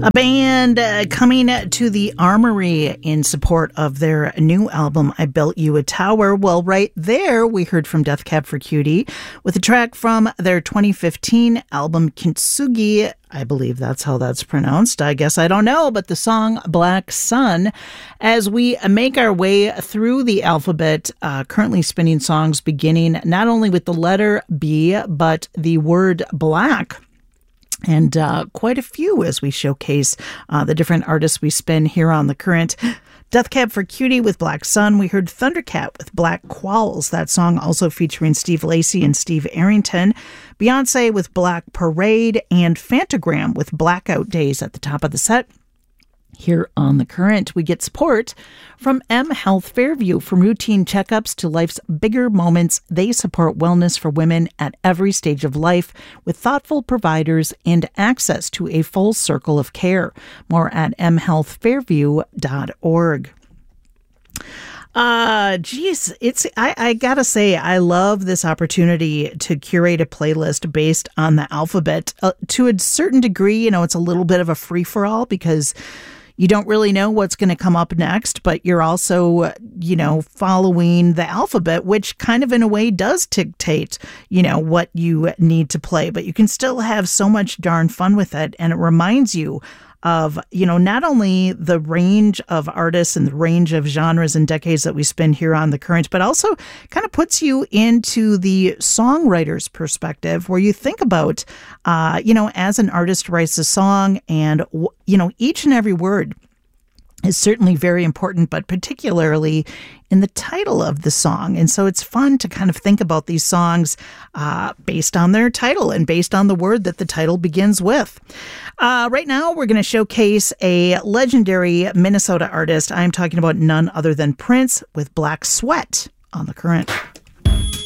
A band coming to the Armory in support of their new album, I Built You a Tower. Well, right there, we heard from Death Cab for Cutie with a track from their 2015 album, Kintsugi. I believe that's how that's pronounced. I guess I don't know, but the song Black Sun. As we make our way through the alphabet, currently spinning songs beginning not only with the letter B, but the word black. And quite a few as we showcase the different artists we spin here on The Current. Death Cab for Cutie with Black Sun. We heard Thundercat with Black Qualls. That song also featuring Steve Lacy and Steve Arrington. Beyonce with Black Parade. And Fantagram with Blackout Days at the top of the set. Here on The Current, we get support from M Health Fairview. From routine checkups to life's bigger moments, they support wellness for women at every stage of life with thoughtful providers and access to a full circle of care. More at mhealthfairview.org. I gotta say, I love this opportunity to curate a playlist based on the alphabet. To a certain degree, it's a little bit of a free-for-all because you don't really know what's going to come up next, but you're also, following the alphabet, which kind of in a way does dictate, what you need to play. But you can still have so much darn fun with it. And it reminds you of, not only the range of artists and the range of genres and decades that we spend here on The Current, but also kind of puts you into the songwriter's perspective where you think about, as an artist writes a song and, each and every word is certainly very important, but particularly in the title of the song. And so it's fun to kind of think about these songs based on their title and based on the word that the title begins with. Right now, we're going to showcase a legendary Minnesota artist. I'm talking about none other than Prince with Black Sweat on The Current.